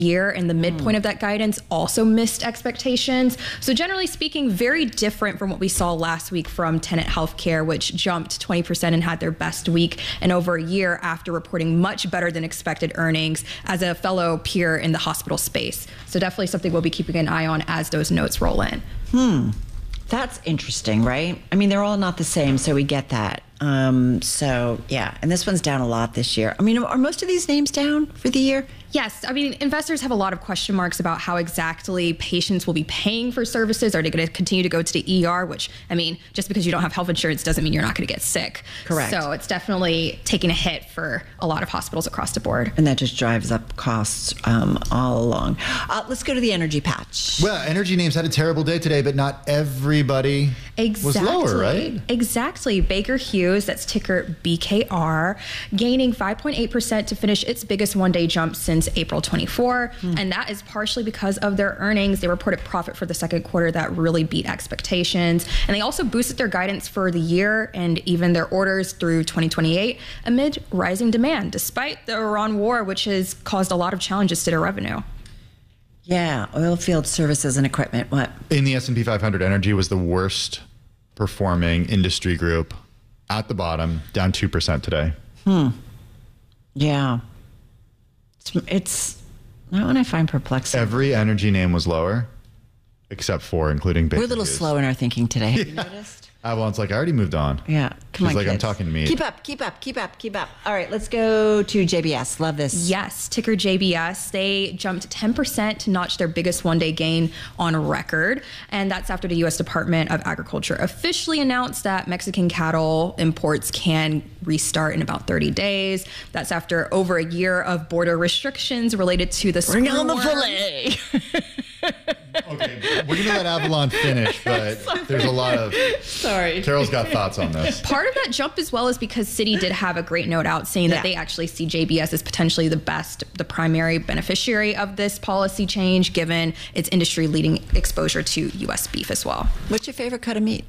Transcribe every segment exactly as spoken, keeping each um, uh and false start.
year, and the midpoint mm. of that guidance also missed expectations. So generally speaking, very different from what we saw last week from Tenet Healthcare, which jumped twenty percent and had their best week in over a year after reporting much better than expected earnings as a fellow peer in the hospital space. So definitely something we'll be keeping an eye on as those notes roll in. Hmm. That's interesting, right? I mean, they're all not the same, so we get that. Um, so, yeah. And this one's down a lot this year. I mean, are most of these names down for the year? Yes. I mean, investors have a lot of question marks about how exactly patients will be paying for services. Are they going to continue to go to the E R? Which, I mean, just because you don't have health insurance doesn't mean you're not going to get sick. Correct. So it's definitely taking a hit for a lot of hospitals across the board. And that just drives up costs um, all along. Uh, let's go to the energy patch. Well, energy names had a terrible day today, but not everybody exactly. was lower, right? Exactly. Baker Hughes, that's ticker B K R, gaining five point eight percent to finish its biggest one-day jump since April twenty-fourth. Hmm. And that is partially because of their earnings. They reported profit for the second quarter that really beat expectations. And they also boosted their guidance for the year and even their orders through twenty twenty-eight amid rising demand, despite the Iran war, which has caused a lot of challenges to their revenue. Yeah, oil field services and equipment. What? In the S and P five hundred, energy was the worst performing industry group at the bottom, down two percent today. Hmm. Yeah. It's, it's that one I find perplexing. Every energy name was lower, except for including Baker We're a little Hughes. slow in our thinking today. Have you Yeah. noticed? Avalon's like, I already moved on. Yeah. Come She's on, like, kids. I'm talking to me. Keep up, keep up, keep up, keep up. All right, let's go to J B S. Love this. Yes, ticker J B S. They jumped ten percent to notch their biggest one-day gain on record. And that's after the U S Department of Agriculture officially announced that Mexican cattle imports can restart in about thirty days. That's after over a year of border restrictions related to the Bring on the screwworm. filet. Okay, we're going to let Avalon finish, but there's a lot of... Sorry. Carol's got thoughts on this. Part of that jump as well is because Citi did have a great note out saying that Yeah. they actually see J B S as potentially the best, the primary beneficiary of this policy change, given its industry-leading exposure to U S beef as well. What's your favorite cut of meat?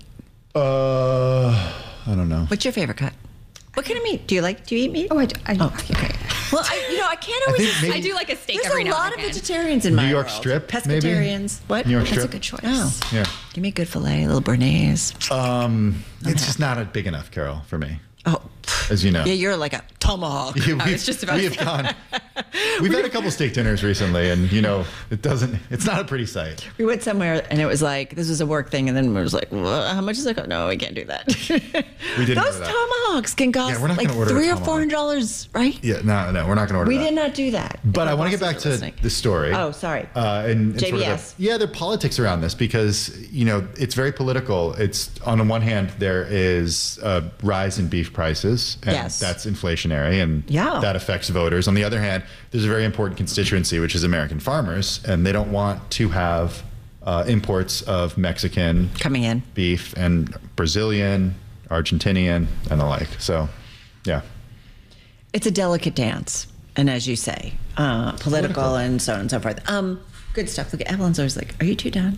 Uh, I don't know. What's your favorite cut? What kind of meat? Do you like, do you eat meat? Oh, I, do- I, Oh, okay. Well, I, you know, I can't always... think maybe- I do like a steak There's every a now lot and of again. vegetarians in my New York world. strip, maybe? Pescatarians. What? New York That's a strip? good choice. Oh. Yeah. Give me a good filet, a little béarnaise. Um, it's just not a big enough, Carol, for me, Oh. as you know. Yeah, you're like a tomahawk. Yeah, I we've, was just about we to have gone. We've had a couple steak dinners recently, and you know, it doesn't. It's not a pretty sight. We went somewhere and it was like, this was a work thing. And then we was like, well, how much is it? No, we can't do that. We didn't. Those order that. tomahawks can cost Yeah, we're not like gonna order a three or tomahawk. four hundred dollars, right? Yeah, no, no, we're not going to order We that. did not do that. But I If want to our get back bosses to are listening. the story. Oh, sorry. Uh, and, and sort of J B S. the, yeah, the politics around this, because you know it's very political. It's on the one hand there is a rise in beef prices, and Yes. that's inflationary, and Yeah. that affects voters. On the other hand, there's a very important constituency, which is American farmers, and they don't want to have uh, imports of Mexican Coming in. beef and Brazilian, Argentinian, and the like. So, yeah. It's a delicate dance. And as you say, uh, political, Political. and so on and so forth. Um, good stuff. Look, Avalon's always like, are you two done?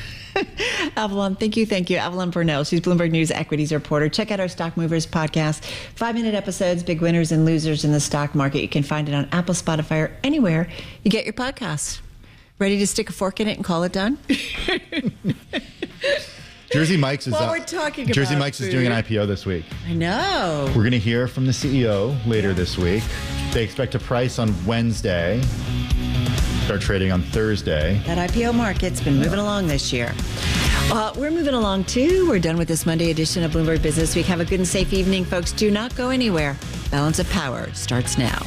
Avalon, thank you, thank you. Avalon Burnell, she's Bloomberg News equities reporter. Check out our Stock Movers podcast. Five-minute episodes, big winners and losers in the stock market. You can find it on Apple, Spotify, or anywhere you get your podcasts. Ready to stick a fork in it and call it done? Jersey Mike's is While up- we're talking Jersey about Mike's is doing an food. I P O this week. I know. We're going to hear from the C E O later this week. They expect a price on Wednesday, start trading on Thursday. That I P O market's been moving along this year. Uh, we're moving along too. We're done with this Monday edition of Bloomberg Business Week. Have a good and safe evening, folks. Do not go anywhere. Balance of Power starts now.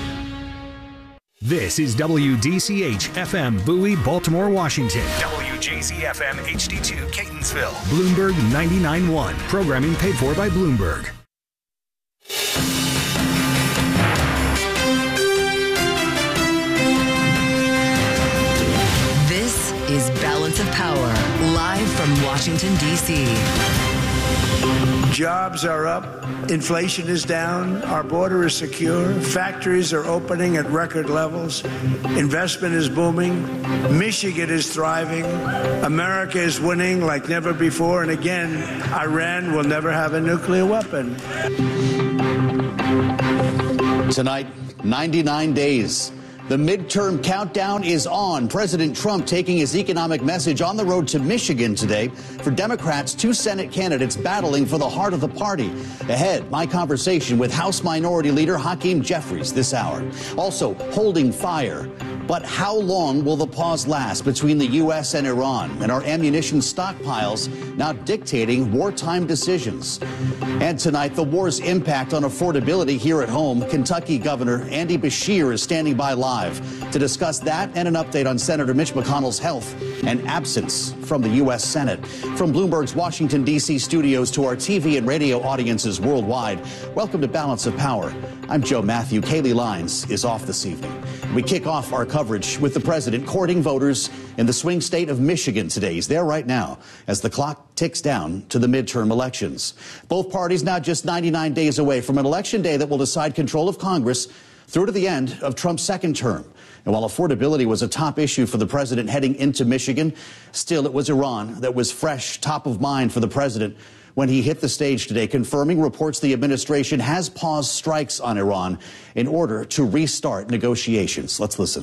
This is W D C H F M Bowie, Baltimore, Washington. W J Z F M H D two, Catonsville. Bloomberg ninety-nine point one. Programming paid for by Bloomberg. This is Balance of Power, live from Washington, D C Jobs are up, inflation is down, our border is secure, factories are opening at record levels, investment is booming, Michigan is thriving, America is winning like never before, and again, Iran will never have a nuclear weapon. Tonight, ninety-nine days The midterm countdown is on. President Trump taking his economic message on the road to Michigan today. For Democrats, two Senate candidates battling for the heart of the party. Ahead, my conversation with House Minority Leader Hakeem Jeffries this hour. Also, holding fire. But how long will the pause last between the U S and Iran, and our ammunition stockpiles now dictating wartime decisions? And tonight, the war's impact on affordability here at home. Kentucky Governor Andy Beshear is standing by live to discuss that and an update on Senator Mitch McConnell's health and absence from the U S Senate. From Bloomberg's Washington, D C studios to our T V and radio audiences worldwide, welcome to Balance of Power. I'm Joe Matthew. Kaylee Lines is off this evening. We kick off our coverage with the president courting voters in the swing state of Michigan today. He's there right now as the clock ticks down to the midterm elections. Both parties now just ninety-nine days away from an election day that will decide control of Congress through to the end of Trump's second term. And while affordability was a top issue for the president heading into Michigan, still it was Iran that was fresh, top of mind for the president when he hit the stage today, confirming reports the administration has paused strikes on Iran in order to restart negotiations. Let's listen.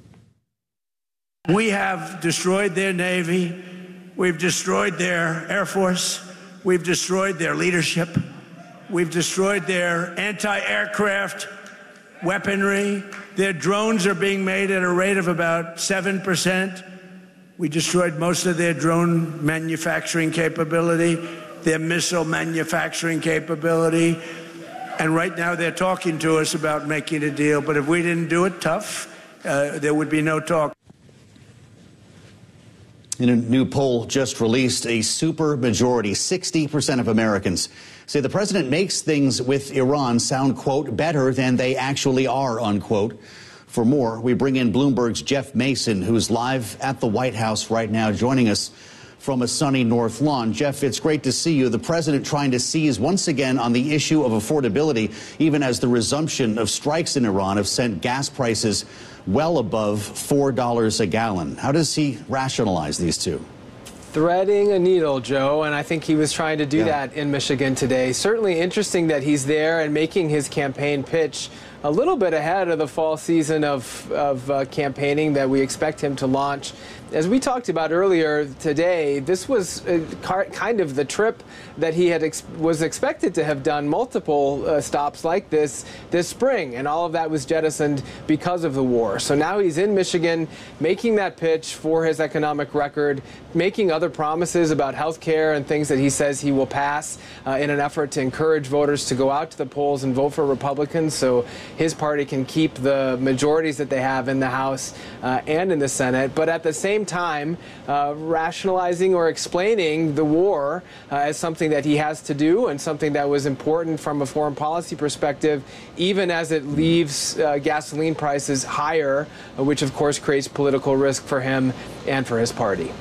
We have destroyed their Navy. We've destroyed their Air Force. We've destroyed their leadership. We've destroyed their anti-aircraft weaponry. Their drones are being made at a rate of about seven percent. We destroyed most of their drone manufacturing capability, their missile manufacturing capability. And right now they're talking to us about making a deal. But if we didn't do it tough, uh, there would be no talk. In a new poll just released, a super majority, sixty percent of Americans say the president makes things with Iran sound, quote, better than they actually are, unquote. For more, we bring in Bloomberg's Jeff Mason, who's live at the White House right now, joining us from a sunny North Lawn. Jeff, it's great to see you. The president trying to seize once again on the issue of affordability, even as the resumption of strikes in Iran have sent gas prices well above four dollars a gallon. How does he rationalize these two? Threading a needle, Joe, and I think he was trying to do yeah. that in Michigan today. Certainly interesting that he's there and making his campaign pitch a little bit ahead of the fall season of, of uh, campaigning that we expect him to launch. As we talked about earlier today, this was uh, kind of the trip that he had ex was expected to have done multiple uh, stops like this this spring, and all of that was jettisoned because of the war. So now he's in Michigan making that pitch for his economic record, making other promises about health care and things that he says he will pass uh, in an effort to encourage voters to go out to the polls and vote for Republicans so his party can keep the majorities that they have in the House uh, and in the Senate. But at the same time, uh, rationalizing or explaining the war uh, as something that he has to do and something that was important from a foreign policy perspective, even as it leaves uh, gasoline prices higher, uh, which of course creates political risk for him and for his party.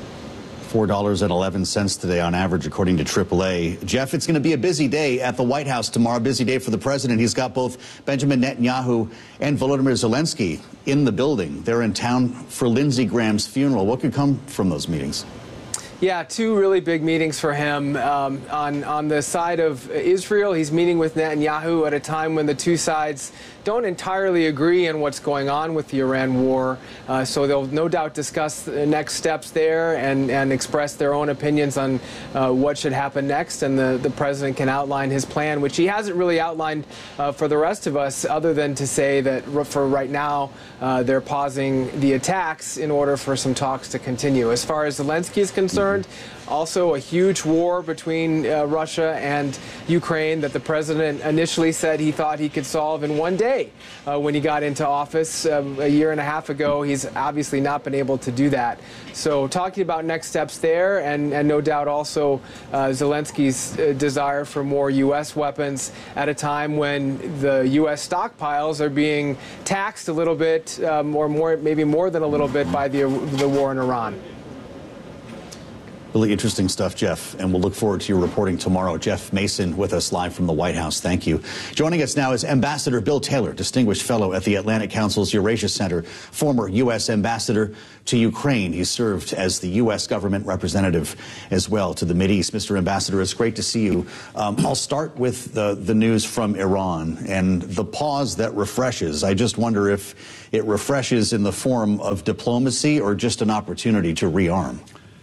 four dollars and eleven cents today on average, according to triple A. Jeff, it's going to be a busy day at the White House tomorrow, busy day for the president. He's got both Benjamin Netanyahu and Volodymyr Zelensky in the building. They're in town for Lindsey Graham's funeral. What could come from those meetings? Yeah, two really big meetings for him. Um, on, on the side of Israel, he's meeting with Netanyahu at a time when the two sides don't entirely agree on what's going on with the Iran war. Uh, so they'll no doubt discuss the next steps there and, and express their own opinions on uh, what should happen next. And the, the president can outline his plan, which he hasn't really outlined uh, for the rest of us, other than to say that for right now, uh, they're pausing the attacks in order for some talks to continue. As far as Zelensky is concerned, also a huge war between uh, Russia and Ukraine that the president initially said he thought he could solve in one day uh, when he got into office um, a year and a half ago. He's obviously not been able to do that. So talking about next steps there, and, and no doubt also uh, Zelensky's uh, desire for more U S weapons at a time when the U S stockpiles are being taxed a little bit, um, or more, maybe more than a little bit, by the, the war in Iran. Really interesting stuff, Jeff, and we'll look forward to your reporting tomorrow. Jeff Mason with us live from the White House. Thank you. Joining us now is Ambassador Bill Taylor, Distinguished Fellow at the Atlantic Council's Eurasia Center, former U S Ambassador to Ukraine. He served as the U S government representative as well to the Mideast. Mister Ambassador, it's great to see you. Um, I'll start with the, the news from Iran and the pause that refreshes. I just wonder if it refreshes in the form of diplomacy or just an opportunity to rearm.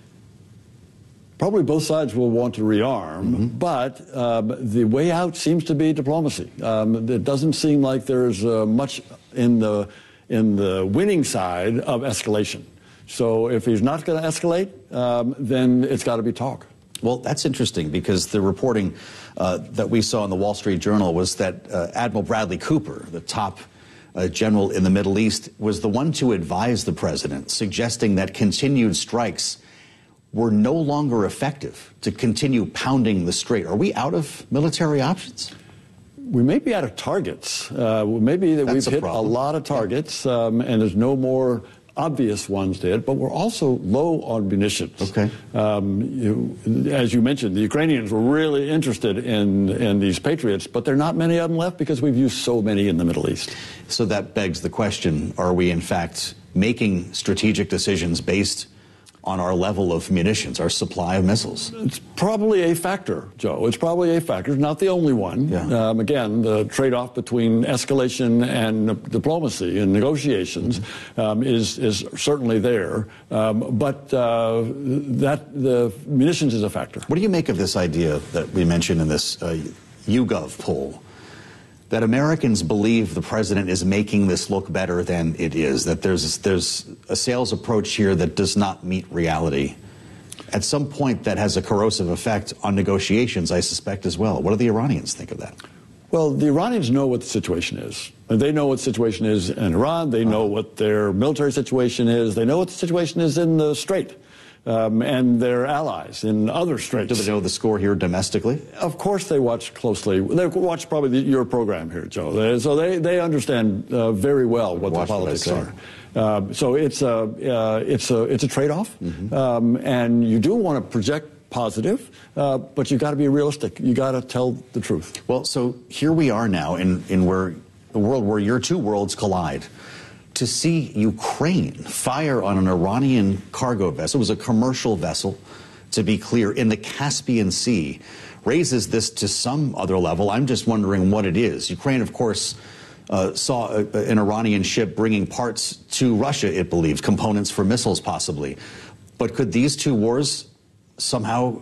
Probably both sides will want to rearm, mm-hmm. but um, the way out seems to be diplomacy. Um, it doesn't seem like there's uh, much in the in the winning side of escalation. So if he's not going to escalate, um, then it's got to be talk. Well, that's interesting because the reporting uh, that we saw in the Wall Street Journal was that uh, Admiral Bradley Cooper, the top uh, general in the Middle East, was the one to advise the president, suggesting that continued strikes were no longer effective to continue pounding the strait. Are we out of military options? We may be out of targets. Uh, maybe that we've hit a lot of targets, um, and there's no more obvious ones dead, but we're also low on munitions. Okay. Um, you, as you mentioned, the Ukrainians were really interested in, in these Patriots, but there are not many of them left because we've used so many in the Middle East. So that begs the question, are we in fact making strategic decisions based on our level of munitions, our supply of missiles? It's probably a factor, Joe. It's probably a factor. It's not the only one. Yeah. Um, again, the trade-off between escalation and diplomacy and negotiations mm-hmm. um, is is certainly there. Um, but uh, that the munitions is a factor. What do you make of this idea that we mentioned in this uh, YouGov poll, that Americans believe the president is making this look better than it is, that there's there's a sales approach here that does not meet reality? At some point, that has a corrosive effect on negotiations, I suspect, as well. What do the Iranians think of that? Well, the Iranians know what the situation is. They know what the situation is in Iran. They know what their military situation is. They know what the situation is in the Strait. Um, and their allies in other straits. Do they know the score here domestically? Of course they watch closely. They watch probably the, your program here, Joe. They, so they, they understand uh, very well what watch the politics what are. Um, so it's a, uh, it's a, it's a trade-off. Mm-hmm. um, and you do want to project positive, uh, but you got to be realistic. You got to tell the truth. Well, so here we are now in, in where a world where your two worlds collide. To see Ukraine fire on an Iranian cargo vessel, it was a commercial vessel, to be clear, in the Caspian Sea, raises this to some other level. I'm just wondering what it is. Ukraine, of course, uh, saw a, an Iranian ship bringing parts to Russia, it believes, components for missiles possibly. But could these two wars somehow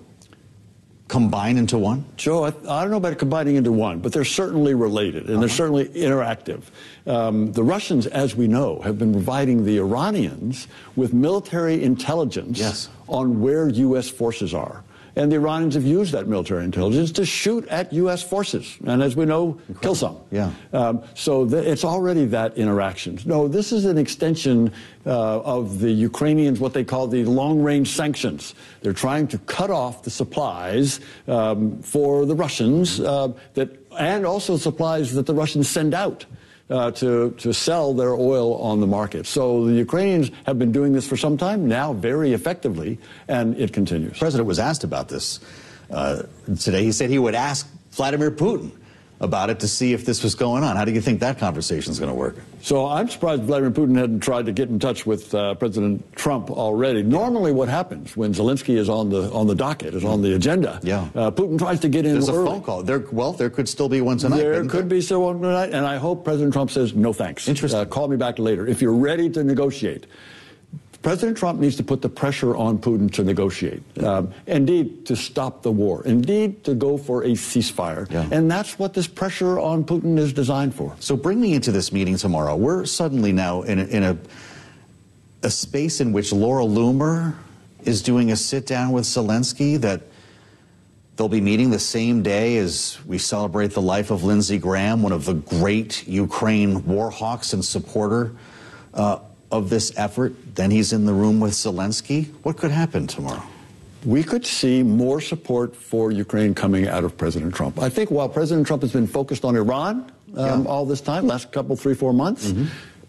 combine into one? Joe, I, I don't know about combining into one, but they're certainly related, and uh-huh. they're certainly interactive. Um, the Russians, as we know, have been providing the Iranians with military intelligence yes. on where U S forces are. And the Iranians have used that military intelligence to shoot at U S forces. And as we know, Incredible. kill some. Yeah. Um, so th- it's already that interaction. No, this is an extension uh, of the Ukrainians, what they call the long-range sanctions. They're trying to cut off the supplies um, for the Russians uh, that, and also supplies that the Russians send out. Uh, to, to sell their oil on the market. So the Ukrainians have been doing this for some time now very effectively, and it continues. The president was asked about this uh, today. He said he would ask Vladimir Putin about it to see if this was going on. How do you think that conversation is going to work? So I'm surprised Vladimir Putin hadn't tried to get in touch with uh, President Trump already. Normally what happens when Zelensky is on the on the docket, is on the agenda, yeah. uh, Putin tries to get in There's early. a phone call. There, well, there could still be one tonight. There could there? be still one tonight, and I hope President Trump says, no thanks. Interesting. Uh, call me back later. If you're ready to negotiate. President Trump needs to put the pressure on Putin to negotiate, um, indeed to stop the war, indeed to go for a ceasefire. Yeah. And that's what this pressure on Putin is designed for. So bring me into this meeting tomorrow. We're suddenly now in a, in a, a space in which Laura Loomer is doing a sit-down with Zelensky, that they'll be meeting the same day as we celebrate the life of Lindsey Graham, one of the great Ukraine war hawks and supporter uh, of this effort. Then he's in the room with Zelensky. What could happen tomorrow? We could see more support for Ukraine coming out of President Trump. I think while President Trump has been focused on Iran um, yeah. all this time, last couple, three, four months, mm-hmm.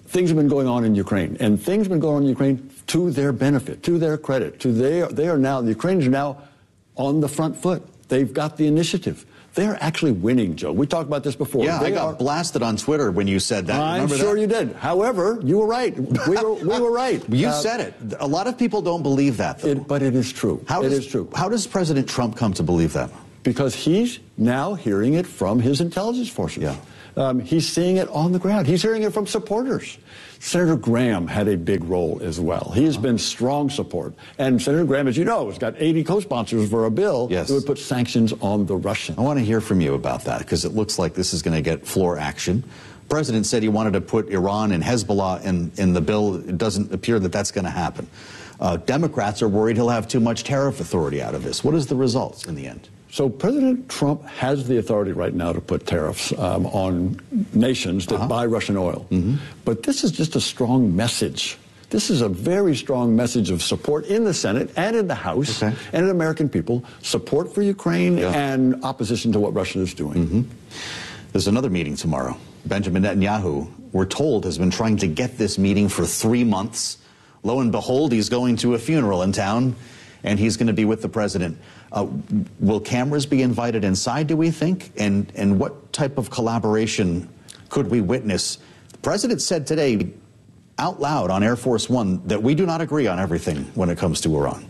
things have been going on in Ukraine, and things have been going on in Ukraine to their benefit, to their credit. To their, they are now, the Ukrainians are now on the front foot. They've got the initiative. They're actually winning, Joe. We talked about this before. Yeah, they I got are, blasted on Twitter when you said that. I'm Remember sure that? you did. However, you were right. We were, we were right. You uh, said it. A lot of people don't believe that, though. It, but it is true. How it does, is true. How does President Trump come to believe that? Because he's now hearing it from his intelligence forces. Yeah. Um, he's seeing it on the ground. He's hearing it from supporters. Senator Graham had a big role as well. He has been strong support. And Senator Graham, as you know, has got eighty co-sponsors for a bill yes. that would put sanctions on the Russians. I want to hear from you about that, because it looks like this is going to get floor action. The president said he wanted to put Iran and Hezbollah in, in the bill. It doesn't appear that that's going to happen. Uh, Democrats are worried he'll have too much tariff authority out of this. What is the result in the end? So President Trump has the authority right now to put tariffs um, on nations that uh-huh. buy Russian oil. Mm-hmm. But this is just a strong message. This is a very strong message of support in the Senate and in the House okay. and in American people, support for Ukraine yeah. and opposition to what Russia is doing. Mm-hmm. There's another meeting tomorrow. Benjamin Netanyahu, we're told, has been trying to get this meeting for three months. Lo and behold, he's going to a funeral in town, and he's going to be with the president. Uh, will cameras be invited inside, do we think? And, and what type of collaboration could we witness? The president said today out loud on Air Force One that we do not agree on everything when it comes to Iran.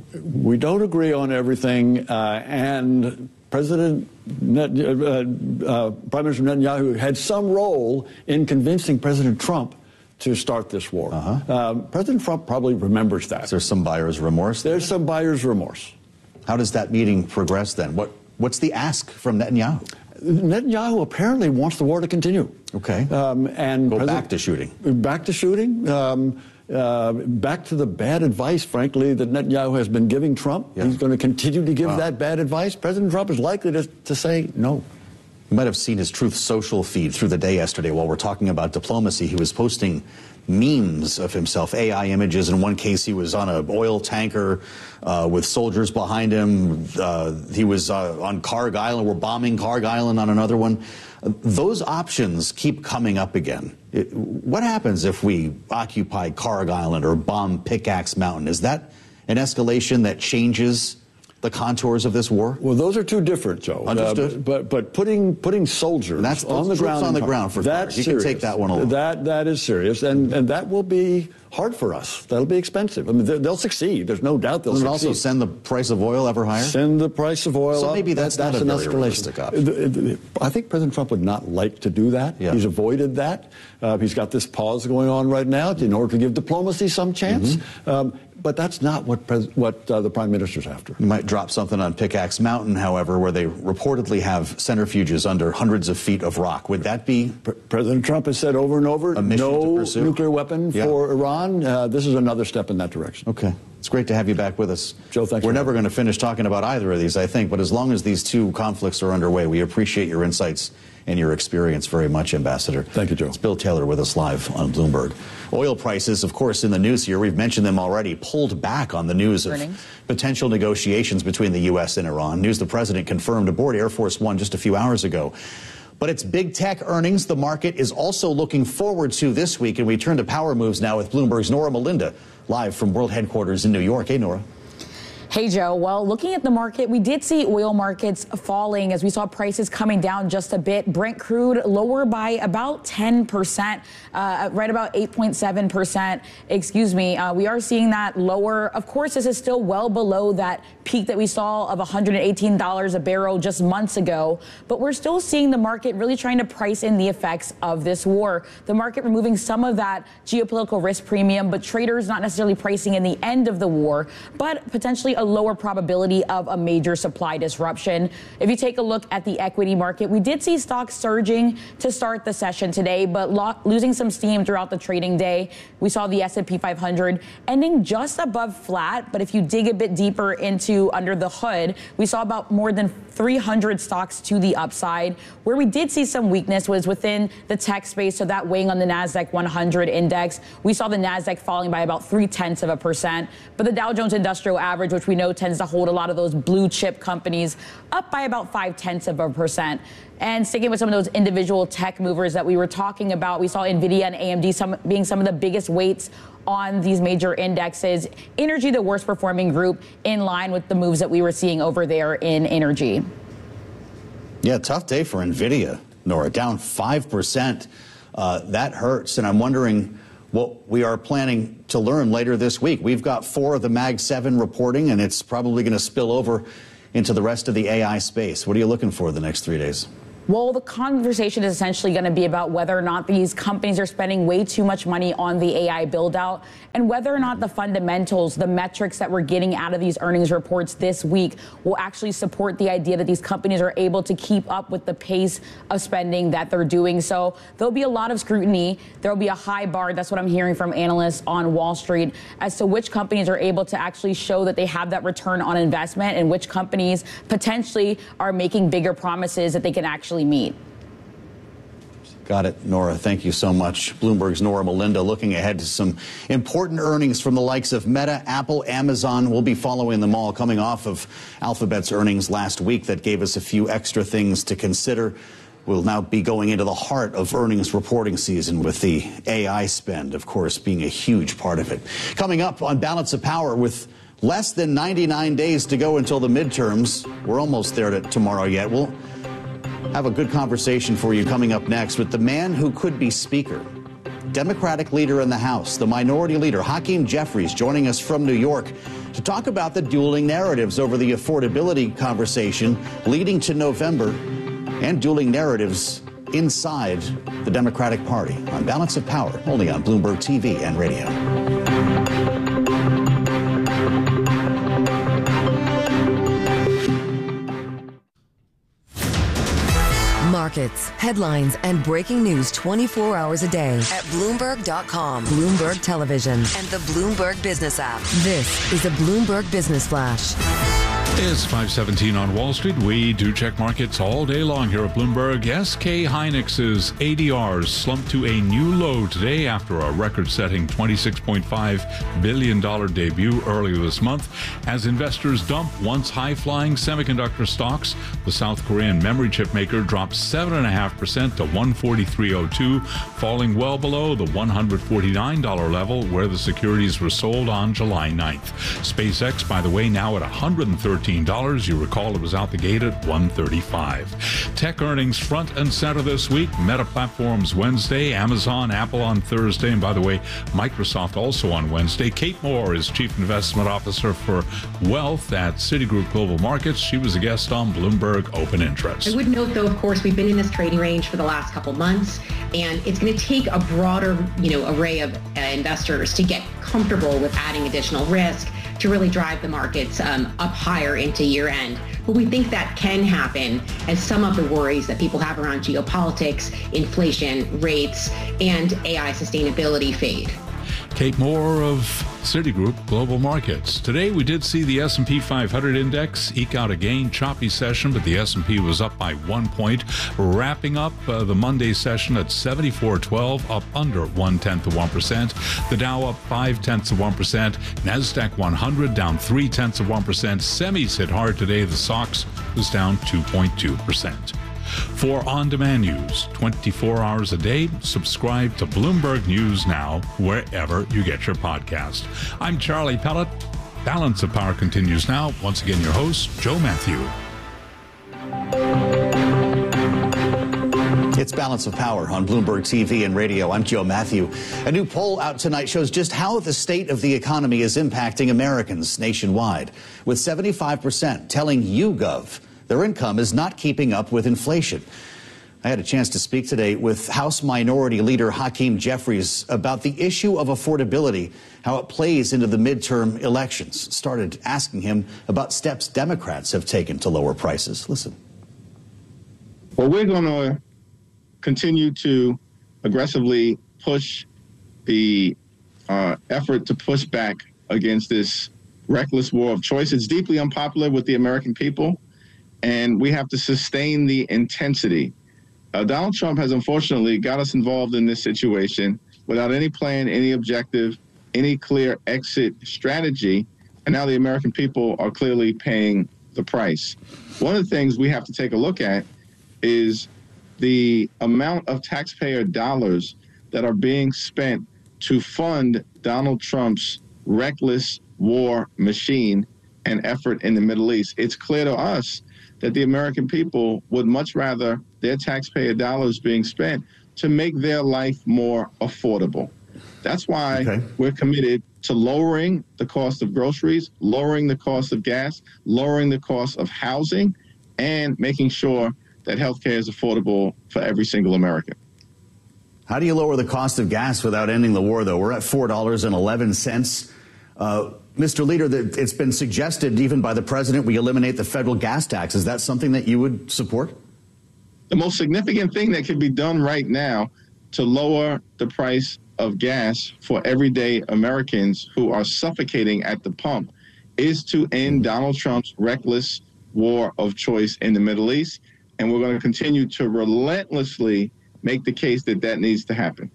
We don't agree on everything, uh, and President Net, uh, uh, Prime Minister Netanyahu had some role in convincing President Trump to start this war. Uh-huh. Um, President Trump probably remembers that. Is there some buyer's remorse there? There's some buyer's remorse. How does that meeting progress then? What What's the ask from Netanyahu? Netanyahu apparently wants the war to continue. Okay. Um, and Go back to shooting. Back to shooting. Um, uh, back to the bad advice, frankly, that Netanyahu has been giving Trump. Yeah. He's going to continue to give wow. that bad advice. President Trump is likely to, to say no. You might have seen his Truth Social feed through the day yesterday while we're talking about diplomacy. He was posting memes of himself, A I images. In one case, he was on an oil tanker uh, with soldiers behind him. Uh, he was uh, on Karg Island. We're bombing Karg Island on another one. Uh, those options keep coming up again. It, what happens if we occupy Karg Island or bomb Pickaxe Mountain? Is that an escalation that changes the contours of this war? Well, those are two different, Joe. Understood. Uh, but but putting putting soldiers that's, on the ground on the ground for that's you serious. Can take that one along. That that is serious, and and that will be hard for us. That'll be expensive. I mean, they'll succeed. There's no doubt they'll Will it succeed. Also send the price of oil ever higher? Send the price of oil so up. So maybe that's, that, that's not a an very realistic option. I think President Trump would not like to do that. Yeah. He's avoided that. Uh, he's got this pause going on right now in order to give diplomacy some chance. Mm-hmm. Um, But that's not what pres what uh, the prime minister's after. You might drop something on Pickaxe Mountain, however, where they reportedly have centrifuges under hundreds of feet of rock. Would that be? Pre President Trump has said over and over, no nuclear weapon yeah. for Iran. Uh, this is another step in that direction. Okay. It's great to have you back with us. Joe, thank you. We're never going to finish talking about either of these, I think, but as long as these two conflicts are underway, we appreciate your insights and your experience very much, Ambassador. Thank you, Joe. It's Bill Taylor with us live on Bloomberg. Oil prices, of course, in the news here, we've mentioned them already, pulled back on the news of Earnings. potential negotiations between the U S and Iran. News the president confirmed aboard Air Force One just a few hours ago. But it's big tech earnings the market is also looking forward to this week, and we turn to power moves now with Bloomberg's Nora Melinda, live from world headquarters in New York. Hey, Nora. Hey, Joe. Well, looking at the market, we did see oil markets falling as we saw prices coming down just a bit. Brent crude lower by about ten percent, uh, right about eight point seven percent. Excuse me. Uh, we are seeing that lower. Of course, this is still well below that peak that we saw of one hundred eighteen dollars a barrel just months ago. But we're still seeing the market really trying to price in the effects of this war. The market removing some of that geopolitical risk premium, but traders not necessarily pricing in the end of the war, but potentially a lower probability of a major supply disruption. If you take a look at the equity market, we did see stocks surging to start the session today, but lo losing some steam throughout the trading day. We saw the S and P five hundred ending just above flat, but if you dig a bit deeper into under the hood, we saw about more than three hundred stocks to the upside. Where we did see some weakness was within the tech space, so that weighing on the NASDAQ one hundred index. We saw the NASDAQ falling by about three tenths of a percent, but the Dow Jones Industrial Average, which we we know tends to hold a lot of those blue chip companies, up by about five tenths of a percent. And sticking with some of those individual tech movers that we were talking about, we saw NVIDIA and A M D some, being some of the biggest weights on these major indexes. Energy, the worst performing group, in line with the moves that we were seeing over there in energy. Yeah, tough day for NVIDIA, Nora, down five percent. Uh, that hurts, and I'm wondering what we are planning to learn later this week. We've got four of the Mag seven reporting, and it's probably going to spill over into the rest of the A I space. What are you looking for the next three days? Well, the conversation is essentially going to be about whether or not these companies are spending way too much money on the A I build out, and whether or not the fundamentals, the metrics that we're getting out of these earnings reports this week will actually support the idea that these companies are able to keep up with the pace of spending that they're doing. So there'll be a lot of scrutiny. There'll be a high bar. That's what I'm hearing from analysts on Wall Street as to which companies are able to actually show that they have that return on investment, and which companies potentially are making bigger promises that they can actually meet. Got it, Nora. Thank you so much. Bloomberg's Nora Melinda looking ahead to some important earnings from the likes of Meta, Apple, Amazon. We'll be following them all coming off of Alphabet's earnings last week that gave us a few extra things to consider. We'll now be going into the heart of earnings reporting season with the A I spend, of course, being a huge part of it. Coming up on Balance of Power, with less than ninety-nine days to go until the midterms, we're almost there to tomorrow yet. We'll have a good conversation for you coming up next with the man who could be Speaker, Democratic leader in the House, the Minority Leader, Hakeem Jeffries, joining us from New York to talk about the dueling narratives over the affordability conversation leading to November, and dueling narratives inside the Democratic Party on Balance of Power, only on Bloomberg T V and radio. Markets, headlines, and breaking news twenty-four hours a day at Bloomberg dot com, Bloomberg Television, and the Bloomberg Business app. This is a Bloomberg Business Flash. It's five seventeen on Wall Street. We do check markets all day long here at Bloomberg. S K Hynix's A D Rs slumped to a new low today after a record-setting twenty-six point five billion dollars debut earlier this month as investors dump once high-flying semiconductor stocks. The South Korean memory chip maker dropped seven point five percent to one forty-three oh two, falling well below the one hundred forty-nine dollars level where the securities were sold on July ninth. SpaceX, by the way, now at one hundred thirteen dollars. You recall it was out the gate at one thirty-five. Tech earnings front and center this week. Meta Platforms Wednesday, Amazon, Apple on Thursday, and by the way, Microsoft also on Wednesday. Kate Moore is Chief Investment Officer for Wealth at Citigroup Global Markets. She was a guest on Bloomberg Open Interest. I would note, though, of course, we've been in this trading range for the last couple months, and it's going to take a broader, you know, array of uh, investors to get comfortable with adding additional risk to really drive the markets um, up higher into year end. But we think that can happen as some of the worries that people have around geopolitics, inflation, rates, and A I sustainability fade. Kate Moore of Citigroup Global Markets. Today we did see the S and P five hundred index eke out a gain. Choppy session, but the S and P was up by one point, wrapping up uh, the Monday session at seventy-four twelve, up under one-tenth of one percent. The Dow up five-tenths of one percent. NASDAQ one hundred down three-tenths of one percent. Semis hit hard today. The S O X was down two point two percent. For on-demand news, twenty-four hours a day, subscribe to Bloomberg News Now, wherever you get your podcast. I'm Charlie Pellet. Balance of Power continues now. Once again, your host, Joe Matthew. It's Balance of Power on Bloomberg T V and radio. I'm Joe Matthew. A new poll out tonight shows just how the state of the economy is impacting Americans nationwide, with seventy-five percent telling YouGov their income is not keeping up with inflation. I had a chance to speak today with House Minority Leader Hakeem Jeffries about the issue of affordability, how it plays into the midterm elections. Started asking him about steps Democrats have taken to lower prices. Listen. Well, we're going to continue to aggressively push the uh, effort to push back against this reckless war of choice. It's deeply unpopular with the American people, and we have to sustain the intensity. Uh, Donald Trump has unfortunately got us involved in this situation without any plan, any objective, any clear exit strategy. And now the American people are clearly paying the price. One of the things we have to take a look at is the amount of taxpayer dollars that are being spent to fund Donald Trump's reckless war machine and effort in the Middle East. It's clear to us that the American people would much rather their taxpayer dollars being spent to make their life more affordable. That's why okay. we're committed to lowering the cost of groceries, lowering the cost of gas, lowering the cost of housing, and making sure that healthcare is affordable for every single American. How do you lower the cost of gas without ending the war, though? We're at four dollars and eleven cents. Uh, Mister Leader, it's been suggested even by the president we eliminate the federal gas tax. Is that something that you would support? The most significant thing that can be done right now to lower the price of gas for everyday Americans who are suffocating at the pump is to end Donald Trump's reckless war of choice in the Middle East. And we're going to continue to relentlessly make the case that that needs to happen.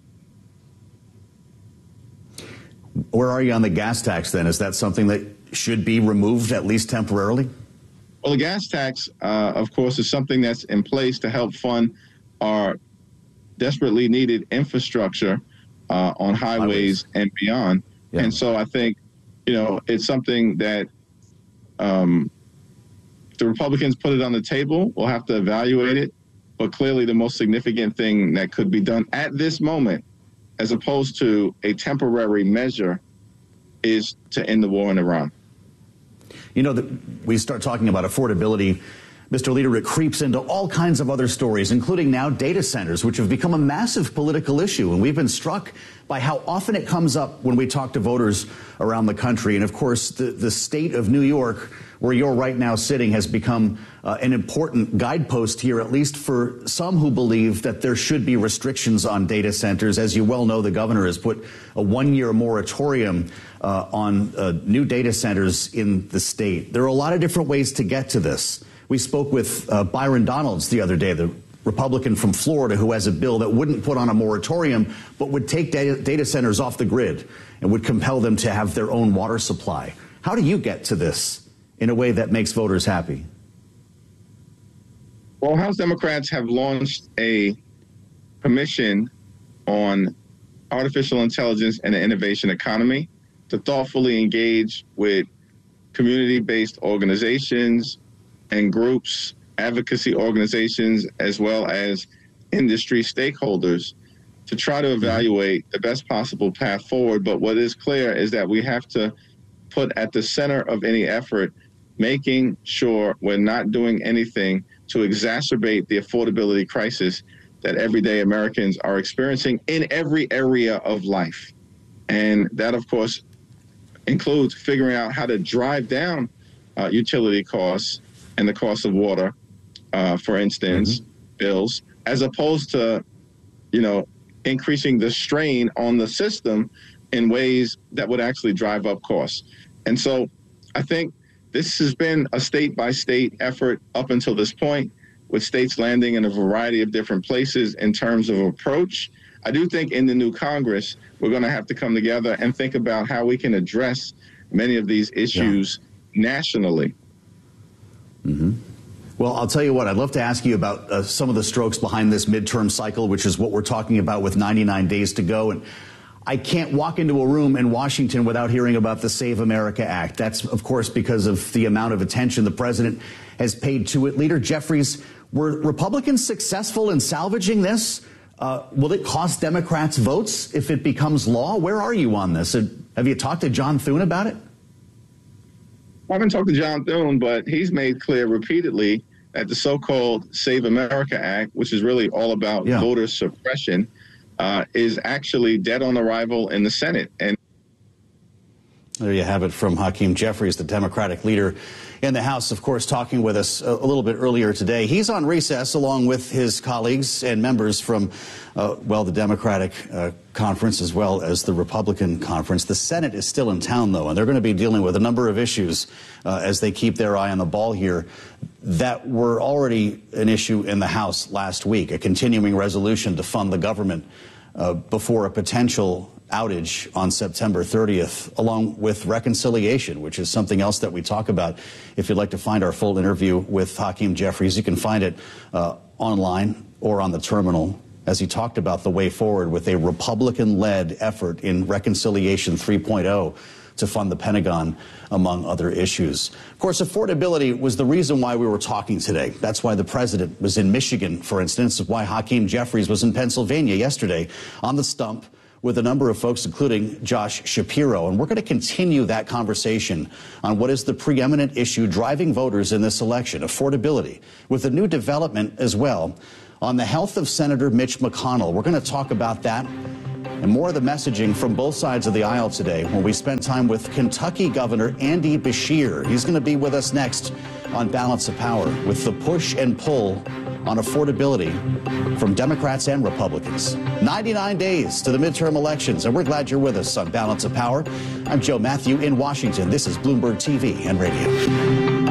Where are you on the gas tax, then? Is that something that should be removed, at least temporarily? Well, the gas tax, uh, of course, is something that's in place to help fund our desperately needed infrastructure uh, on highways, highways and beyond. Yeah. And so I think, you know, it's something that um, the Republicans put it on the table. We'll have to evaluate it. But clearly the most significant thing that could be done at this moment, as opposed to a temporary measure, is to end the war in Iran. You know, that we start talking about affordability, Mister Leader, it creeps into all kinds of other stories, including now data centers, which have become a massive political issue. And we've been struck by how often it comes up when we talk to voters around the country. And of course, the, the state of New York, where you're right now sitting, has become uh, an important guidepost here, at least for some who believe that there should be restrictions on data centers. As you well know, the governor has put a one-year moratorium uh, on uh, new data centers in the state. There are a lot of different ways to get to this. We spoke with uh, Byron Donalds the other day, the Republican from Florida, who has a bill that wouldn't put on a moratorium, but would take data, data centers off the grid and would compel them to have their own water supply. How do you get to this in a way that makes voters happy? Well, House Democrats have launched a commission on artificial intelligence and the innovation economy to thoughtfully engage with community-based organizations and groups, advocacy organizations, as well as industry stakeholders to try to evaluate the best possible path forward. But what is clear is that we have to put at the center of any effort making sure we're not doing anything to exacerbate the affordability crisis that everyday Americans are experiencing in every area of life. And that, of course, includes figuring out how to drive down uh, utility costs and the cost of water, uh, for instance, mm-hmm. bills, as opposed to, you know, increasing the strain on the system in ways that would actually drive up costs. And so I think this has been a state-by-state effort up until this point, with states landing in a variety of different places in terms of approach. I do think in the new Congress, we're going to have to come together and think about how we can address many of these issues yeah. nationally. Mm-hmm. Well, I'll tell you what, I'd love to ask you about uh, some of the strokes behind this midterm cycle, which is what we're talking about with ninety-nine days to go. And I can't walk into a room in Washington without hearing about the Save America Act. That's, of course, because of the amount of attention the president has paid to it. Leader Jeffries, were Republicans successful in salvaging this? Uh, will it cost Democrats votes if it becomes law? Where are you on this? Have you talked to John Thune about it? I haven't talked to John Thune, but he's made clear repeatedly that the so-called Save America Act, which is really all about yeah. voter suppression, uh, is actually dead on arrival in the Senate. And there you have it from Hakeem Jeffries, the Democratic leader in the House, of course, talking with us a, a little bit earlier today. He's on recess along with his colleagues and members from, uh, well, the Democratic uh, conference as well as the Republican conference. The Senate is still in town, though, and they're going to be dealing with a number of issues uh, as they keep their eye on the ball here that were already an issue in the House last week, a continuing resolution to fund the government uh, before a potential outage on September thirtieth, along with reconciliation, which is something else that we talk about. If you'd like to find our full interview with Hakeem Jeffries, you can find it uh, online or on the terminal, as he talked about the way forward with a Republican-led effort in Reconciliation three point oh to fund the Pentagon, among other issues. Of course, affordability was the reason why we were talking today. That's why the president was in Michigan, for instance, why Hakeem Jeffries was in Pennsylvania yesterday on the stump with a number of folks, including Josh Shapiro. And we're going to continue that conversation on what is the preeminent issue driving voters in this election, affordability, with a new development as well on the health of Senator Mitch McConnell. We're going to talk about that and more of the messaging from both sides of the aisle today when we spend time with Kentucky Governor Andy Beshear. He's going to be with us next on Balance of Power with the push and pull on affordability from Democrats and Republicans. ninety-nine days to the midterm elections, and we're glad you're with us on Balance of Power. I'm Joe Matthew in Washington. This is Bloomberg T V and Radio.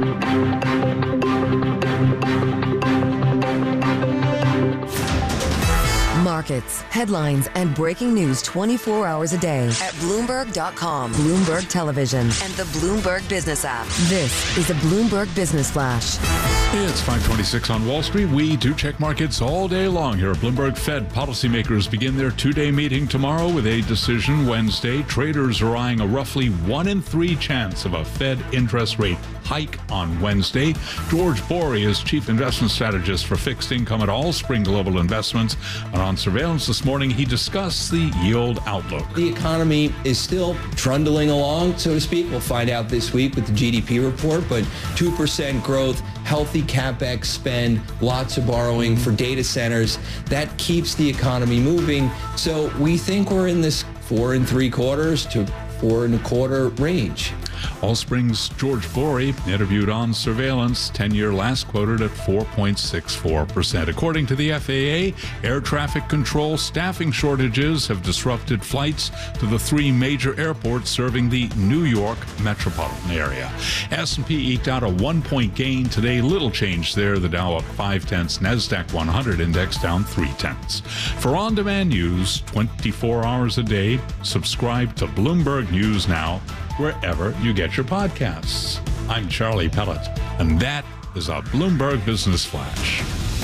Markets, headlines, and breaking news twenty-four hours a day at Bloomberg dot com, Bloomberg Television, and the Bloomberg Business app. This is a Bloomberg Business Flash. It's five twenty-six on Wall Street. We do check markets all day long here at Bloomberg. Fed policymakers begin their two-day meeting tomorrow with a decision Wednesday. Traders are eyeing a roughly one in three chance of a Fed interest rate hike on Wednesday. George Borey is chief investment strategist for fixed income at Allspring Global Investments. And on surveillance this morning, he discussed the yield outlook. The economy is still trundling along, so to speak. We'll find out this week with the G D P report, but two percent growth, healthy CapEx spend, lots of borrowing for data centers. That keeps the economy moving. So we think we're in this four and three quarters to four and a quarter range. Allspring's George Borey interviewed on surveillance, ten-year last quoted at four point six four percent. According to the F A A, air traffic control staffing shortages have disrupted flights to the three major airports serving the New York metropolitan area. S and P eked out a one-point gain today. Little change there. The Dow up five-tenths. NASDAQ one hundred index down three-tenths. For on-demand news twenty-four hours a day, subscribe to Bloomberg News Now, wherever you get your podcasts. I'm Charlie Pellet, and that is a Bloomberg Business Flash.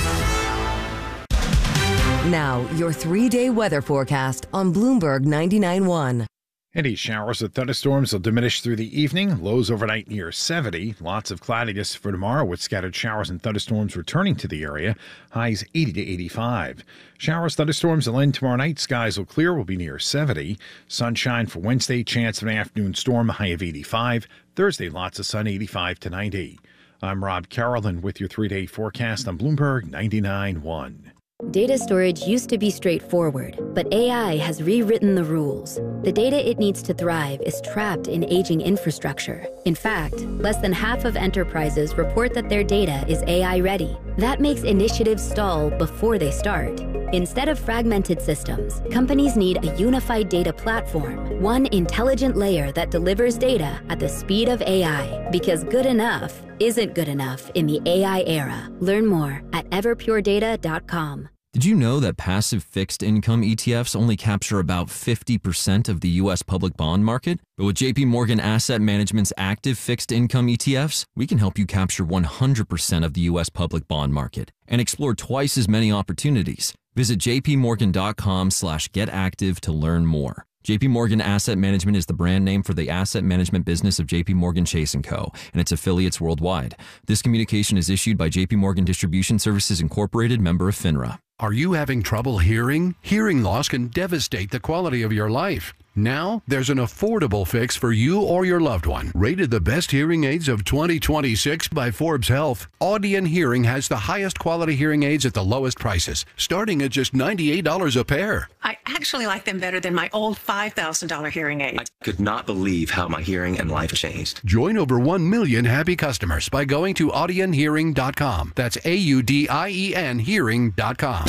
Now, your three-day weather forecast on Bloomberg ninety-nine point one. Any showers or thunderstorms will diminish through the evening. Lows overnight near seventy. Lots of cloudiness for tomorrow with scattered showers and thunderstorms returning to the area. Highs eighty to eighty-five. Showers, thunderstorms will end tomorrow night. Skies will clear, will be near seventy. Sunshine for Wednesday. Chance of an afternoon storm, high of eighty-five. Thursday, lots of sun, eighty-five to ninety. I'm Rob Carolyn with your three-day forecast on Bloomberg ninety-nine point one. Data storage used to be straightforward, but A I has rewritten the rules. The data it needs to thrive is trapped in aging infrastructure. In fact, less than half of enterprises report that their data is A I ready. That makes initiatives stall before they start. Instead of fragmented systems, companies need a unified data platform, one intelligent layer that delivers data at the speed of A I. Because good enough isn't good enough in the A I era. Learn more at everpure data dot com. Did you know that passive fixed income E T Fs only capture about fifty percent of the U S public bond market? But with J P Morgan Asset Management's active fixed income E T Fs, we can help you capture one hundred percent of the U S public bond market and explore twice as many opportunities. Visit jpmorgan.com slash getactive to learn more. J P Morgan Asset Management is the brand name for the asset management business of J P Morgan Chase and Co. and its affiliates worldwide. This communication is issued by J P Morgan Distribution Services Incorporated, member of FINRA. Are you having trouble hearing? Hearing loss can devastate the quality of your life. Now, there's an affordable fix for you or your loved one. Rated the best hearing aids of twenty twenty-six by Forbes Health, Audion Hearing has the highest quality hearing aids at the lowest prices, starting at just ninety-eight dollars a pair. I actually like them better than my old five thousand dollars hearing aid. I could not believe how my hearing and life changed. Join over one million happy customers by going to audion hearing dot com. That's A U D I E N hearing dot com.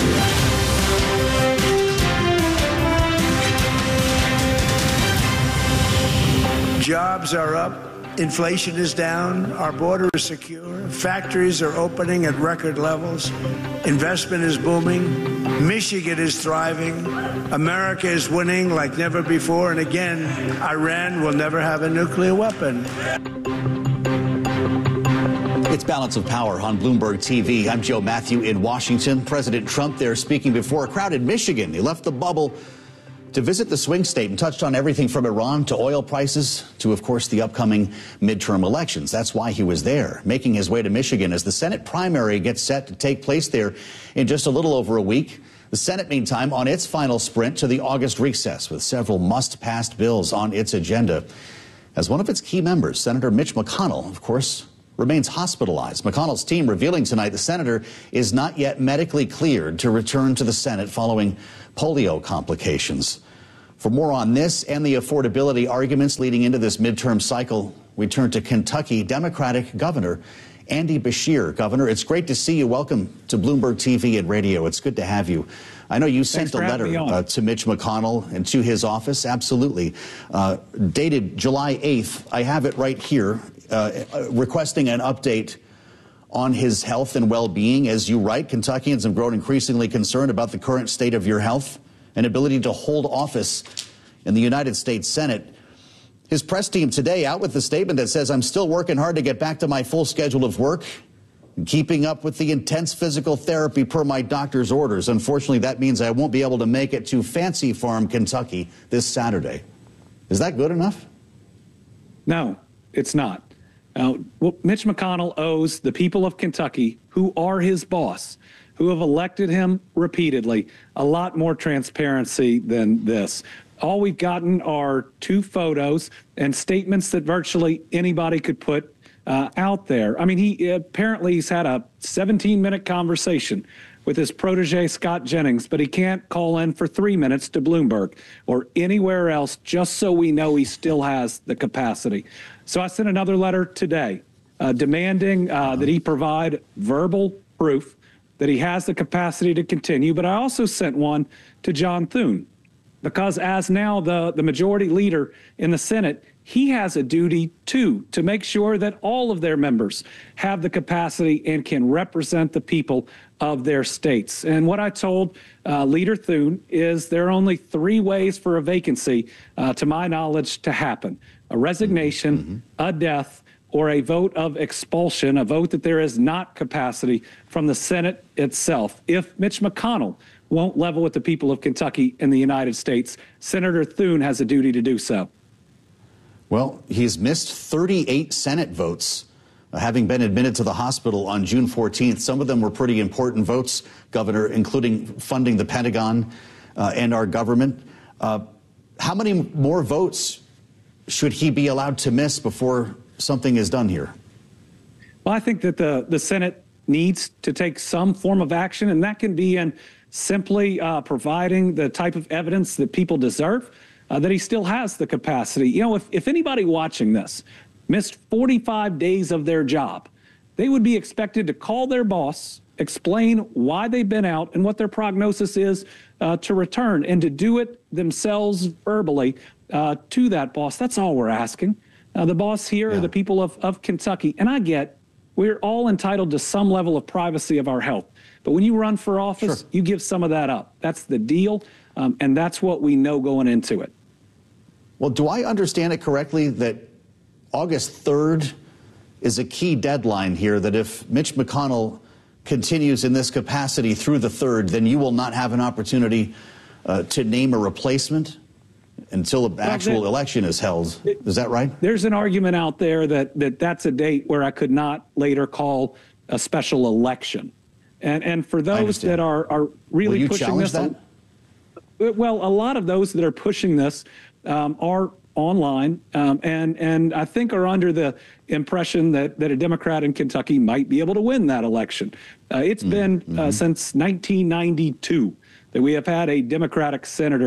Jobs are up, Inflation is down. Our border is secure. Factories are opening at record levels. Investment is booming. Michigan is thriving. America is winning like never before. And again, Iran will never have a nuclear weapon. It's Balance of Power on Bloomberg T V. I'm Joe Matthew in Washington. President Trump there speaking before a crowd in Michigan. He left the bubble to visit the swing state and touched on everything from Iran to oil prices to, of course, the upcoming midterm elections. That's why he was there, making his way to Michigan as the Senate primary gets set to take place there in just a little over a week. The Senate, meantime, on its final sprint to the August recess with several must-pass bills on its agenda. As one of its key members, Senator Mitch McConnell, of course, remains hospitalized. McConnell's team revealing tonight the senator is not yet medically cleared to return to the Senate following polio complications. For more on this and the affordability arguments leading into this midterm cycle, we turn to Kentucky Democratic Governor Andy Beshear. Governor, it's great to see you. Welcome to Bloomberg T V and radio. It's good to have you. I know you sent a letter uh, to Mitch McConnell and to his office. Absolutely. Uh, dated July eighth. I have it right here, uh, requesting an update on his health and well-being. As you write, Kentuckians have grown increasingly concerned about the current state of your health and ability to hold office in the United States Senate. His press team today out with the statement that says, I'm still working hard to get back to my full schedule of work and keeping up with the intense physical therapy per my doctor's orders. Unfortunately, that means I won't be able to make it to Fancy Farm, Kentucky this Saturday. Is that good enough? No, it's not. Uh, well, Mitch McConnell owes the people of Kentucky, who are his boss, who have elected him repeatedly, a lot more transparency than this. All we've gotten are two photos and statements that virtually anybody could put uh, out there. I mean, he apparently he's had a seventeen-minute conversation with his protege, Scott Jennings, but he can't call in for three minutes to Bloomberg or anywhere else just so we know he still has the capacity. So I sent another letter today uh, demanding uh, that he provide verbal proof that he has the capacity to continue. But I also sent one to John Thune, because as now the, the majority leader in the Senate, he has a duty, too, to make sure that all of their members have the capacity and can represent the people of their states. And what I told uh, Leader Thune is there are only three ways for a vacancy, uh, to my knowledge, to happen: a resignation, mm-hmm. a death, or a vote of expulsion, a vote that there is not capacity from the Senate itself. If Mitch McConnell won't level with the people of Kentucky and the United States, Senator Thune has a duty to do so. Well, he's missed thirty-eight Senate votes, uh, having been admitted to the hospital on June fourteenth. Some of them were pretty important votes, Governor, including funding the Pentagon uh, and our government. Uh, how many more votes should he be allowed to miss before something is done here? Well, I think that the, the Senate needs to take some form of action, and that can be in simply uh, providing the type of evidence that people deserve, uh, that he still has the capacity. You know, if, if anybody watching this missed forty-five days of their job, they would be expected to call their boss, explain why they've been out and what their prognosis is uh, to return, and to do it themselves verbally uh, to that boss. That's all we're asking. Uh, the boss here yeah. are the people of, of Kentucky. And I get we're all entitled to some level of privacy of our health. But when you run for office, sure. you give some of that up. That's the deal. Um, and that's what we know going into it. Well, do I understand it correctly that August third is a key deadline here, that if Mitch McConnell continues in this capacity through the third, then you will not have an opportunity uh, to name a replacement until the actual well, there, election is held. Is that right? There's an argument out there that, that that's a date where I could not later call a special election. And and for those that are, are really Will you pushing challenge this, that? Well, a lot of those that are pushing this um, are online um, and, and I think are under the impression that, that a Democrat in Kentucky might be able to win that election. Uh, it's mm-hmm. been uh, since nineteen ninety-two that we have had a Democratic senator